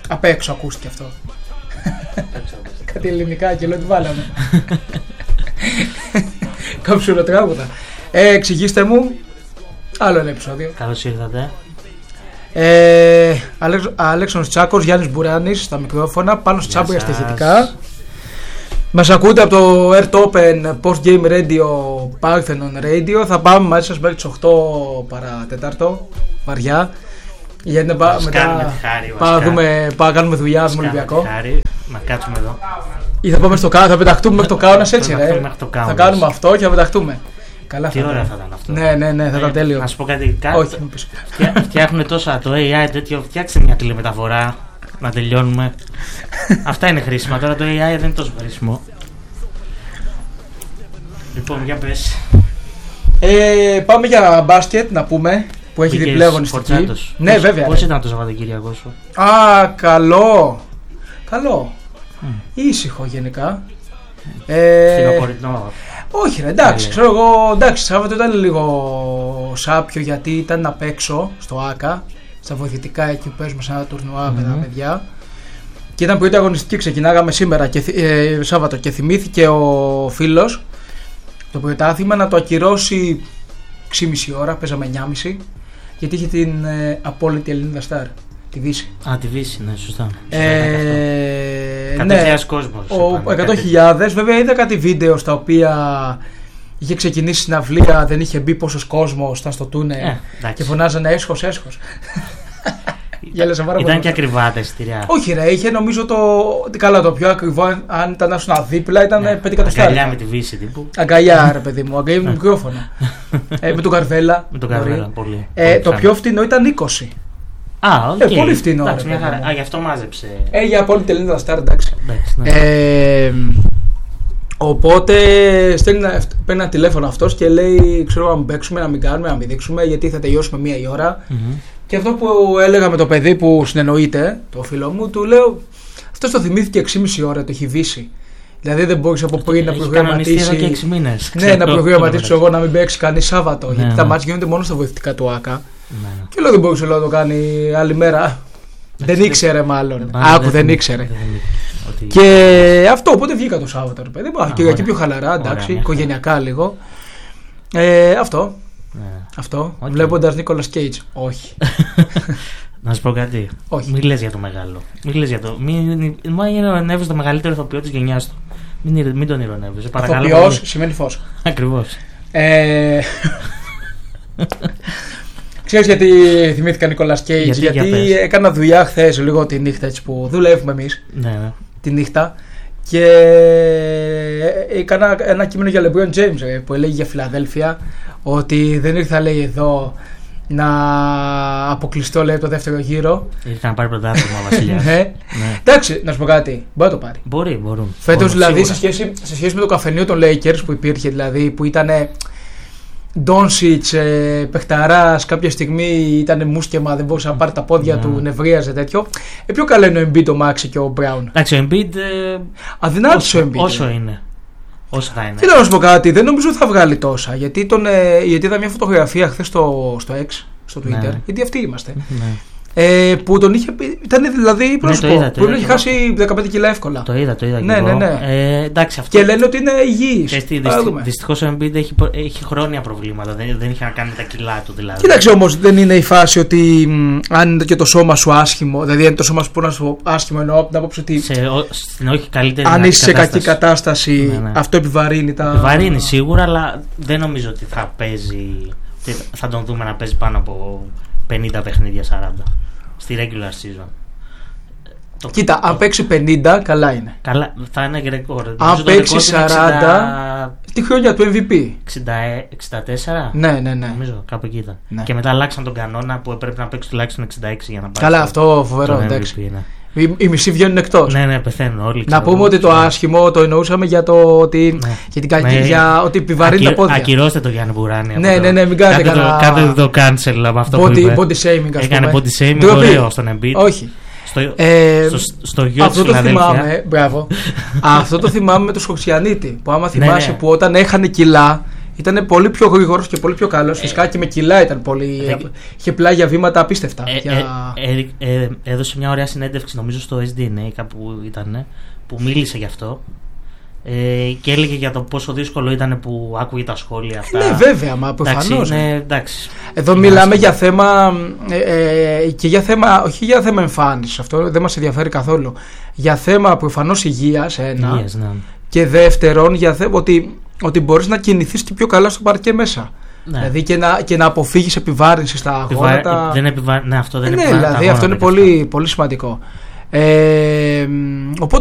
Απ' έξω ακούστηκε αυτό. Κάτι ελληνικά και λέω τι βάλαμε. Καψουροτράγουδα. Εξηγήστε μου. Άλλο ένα επεισόδιο. Καλώς ήρθατε. Αλέξανδρος Τσάκος, Γιάννης Μπουράνης στα μικρόφωνα, πάνω στο Τσάμπο στα ηχητικά. Μας ακούτε από το Earth Open Post Game Radio, Parthenon Radio. Θα πάμε μαζί σας μέχρι τις 8 παρά τέταρτο, βαριά. Γιατί μετά πάμε κάνουμε δουλειά με Ολυμπιακό. Να κάτσουμε εδώ. Ή θα πάμε στο Κάουνας, θα πεταχτούμε μέχρι το Κάουνας, έτσι ρε. Θα κάνουμε αυτό και θα πεταχτούμε. Καλά, τι ωραία θα ήταν αυτό. Ναι, θα ήταν τέλειο. Να σου πω κάτι. Όχι, φτιάχνουν τόσα το AI τέτοιο. Φτιάξτε μια τηλεμεταφορά να τελειώνουμε. Αυτά είναι χρήσιμα. Τώρα το AI δεν είναι τόσο χρήσιμο. Λοιπόν, για πες. Πάμε για μπάσκετ να πούμε. Που έχει διπλή αγωνιστική. Ναι, βέβαια. Πώς ήταν το Σαββατοκύριακο σου? Καλό. Ήσυχο γενικά. Φθινοπορεινό. Όχι ρε, εντάξει, ξέρω εγώ, εντάξει, Σάββατο ήταν λίγο σάπιο γιατί ήταν απ' έξω στο ΆΚΑ, στα βοηθητικά εκεί που παίζουμε σε ένα τουρνουά με τα παιδιά. Και ήταν πρώτη αγωνιστική, ξεκινάγαμε σήμερα Σάββατο και θυμήθηκε ο φίλος το πρωτάθλημα να το ακυρώσει 6,5 ώρα, παίζαμε 9,5 γιατί είχε την απόλυτη Ελληνίδα Σταρ, τη Δύση. Τη Δύση, ναι, σωστά. 100.000 κόσμος. 100.000, βέβαια είδα κάτι βίντεο στα οποία είχε ξεκινήσει συναυλία, δεν είχε μπει πόσος κόσμος, ήταν στο τούνε και φωνάζανε έσχος. Ήταν και ακριβά τα εισιτήρια? Όχι ρε, είχε νομίζω το πιο ακριβό, αν ήταν να σου δίπλα, ήταν 5 εκατοστάρια. Αγκαλιά με τη Δύση τύπου. Αγκαλιά ρε παιδί μου, αγκαλιά με μικρόφωνο. Με τον Καρβέλα. Πολύ. Το πιο φτηνό ήταν 20. Πολύ φτηνό. Γι' αυτό μάζεψε. Για απόλυτη Ελληνίδα Σταρ, εντάξει. Οπότε παίρνει ένα τηλέφωνο αυτός και λέει: ξέρω να μην παίξουμε, να μην κάνουμε, να μην δείξουμε, γιατί θα τελειώσουμε 1 η ώρα. Και αυτό που έλεγα με το παιδί που συνεννοείται, το φίλο μου, του λέω: αυτός το θυμήθηκε 6,5 ώρα, το έχει βύσει. Δηλαδή δεν μπορείς από πριν να προγραμματίσει. Και 6 μήνες. Ναι, να προγραμματίσει εγώ να μην παίξει κανείς Σάββατο. Γιατί τα μάτια γίνονται μόνο στα βοηθητικά του ΆΚΑ. Και λέω: δεν μπορούσε να το κάνει άλλη μέρα. Δεν ήξερε μάλλον. Δεν ήξερε. Και αυτό, οπότε βγήκα το Σάββατο, ρε παιδί μου. Και εκεί πιο χαλαρά, εντάξει, οικογενειακά λίγο. Αυτό. Βλέποντας Νίκολας Κέιτς. Όχι. Να σου πω κάτι. Όχι. Μην λες για το μεγάλο. Μην ειρωνεύεις το μεγαλύτερο ηθοποιό της γενιάς του. Μην τον ειρωνεύεις. Ηθοποιός σημαίνει φως. Ακριβώς. Ξέρεις γιατί θυμήθηκα Νίκολας Κέιτς? Γιατί έκανα δουλειά χθες λίγο τη νύχτα έτσι, που δουλεύουμε εμείς. Ναι. Τη νύχτα. Και έκανα ένα κείμενο για LeBron James που έλεγε για Φιλαδέλφια ότι δεν ήρθα, λέει, εδώ να αποκλειστώ, λέει, το δεύτερο γύρο. Ήρθα να πάρει πρωτάθλημα ο Βασιλιάς. Εντάξει, να σου πω κάτι. Μπορεί να το πάρει. Μπορούν. Φέτος δηλαδή σε σχέση με το καφενείο των Lakers που υπήρχε, δηλαδή που ήταν Ντόνσιτς, παιχταράς, κάποια στιγμή ήταν μουσκεμα, δεν μπορούσε να πάρει τα πόδια του, νευρίαζε τέτοιο. Πιο καλά είναι ο Embiid, ο Maxi και ο Brown. Εντάξει, ο Embiid. Αδυνάτης ο Embiid. Όσο είναι. Όσο θα είναι. Θέλω να σου πω κάτι, δεν νομίζω ότι θα βγάλει τόσα. Γιατί είδα μια φωτογραφία χθες στο X, στο Twitter, γιατί αυτοί είμαστε. Που τον είχε πει, ήταν δηλαδή πρόσωπο που είχε χάσει 15 κιλά εύκολα. Το είδα. Ναι. Εντάξει, αυτό. Και λένε ότι είναι υγιής. Δυστυχώς ο Embiid έχει χρόνια προβλήματα. Δεν είχε να κάνει με τα κιλά του δηλαδή. Κοίταξε όμως, δεν είναι η φάση ότι αν είναι και το σώμα σου άσχημο, δηλαδή αν το σώμα σου πω να σου πω άσχημο, εννοώ από την άποψη ότι στην όχι καλύτερη αν είσαι σε κακή κατάσταση, αυτό επιβαρύνει τα. Επιβαρύνει σίγουρα, αλλά δεν νομίζω ότι θα παίζει. Θα τον δούμε να παίζει πάνω από 50 παιχνίδια 40 στη regular season. Κοίτα, αν παίξει 50, καλά είναι. Καλά, θα είναι και ρεκόρ. Αν παίξει 40, στη χρόνια του MVP. 64. Ναι. Νομίζω κάπου εκεί ήταν. Ναι. Και μετά αλλάξαν τον κανόνα που έπρεπε να παίξει τουλάχιστον 66 για να πάρει. Καλά, αυτό φοβερό. Εντάξει. Οι μισοί βγαίνουν εκτός. Ναι, πεθαίνουν όλοι. Να πούμε ότι το άσχημο το εννοούσαμε για το ότι. Για την κακή, για ότι επιβαρύνει τα πόδια. Ακυρώστε το Γιάννη Μπουράνη. Ναι, μην κάνετε κανένα. Κάντε το cancel με αυτό που είπε. Body shaming, ας πούμε. Έκανε body shaming, ωραίο στον Embiid. Όχι. Στο γιο της Φιλαδέλφια. Αυτό το θυμάμαι. Μπράβο. Αυτό το θυμάμαι με το Σκοξιανίτη. Που άμα θυμάσαι που όταν έχανε κιλά Ήταν πολύ πιο γρήγορος και πολύ πιο καλός. Φυσικά και με κιλά ήταν πολύ. Είχε πλάγια βήματα απίστευτα. Έδωσε μια ωραία συνέντευξη, νομίζω στο SDNA κάπου ήταν, που μίλησε γι' αυτό. Και έλεγε για το πόσο δύσκολο ήταν που άκουγε τα σχόλια αυτά. Ναι, βέβαια, μα προφανώς. Εντάξει. Εδώ μιλάμε για θέμα. Και για θέμα. Όχι για θέμα εμφάνισης. Αυτό δεν μας ενδιαφέρει καθόλου. Για θέμα προφανώς υγείας, ένα. Ναι. Και δεύτερον, για θέμα ότι μπορείς να κινηθείς και πιο καλά στο παρκέ μέσα. Ναι. Δηλαδή και να αποφύγεις επιβάρυνση στα αγώνα. Ναι, αυτό δεν επιβάρυνση. Δηλαδή αυτό είναι πολύ, πολύ σημαντικό. Οπότε